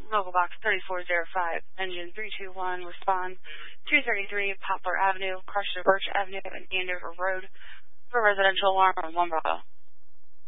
Local Box 3405, Engine 321, respond 233 Poplar Avenue, Crusher Birch Avenue, and Andover Road for residential alarm on 1 Bravo.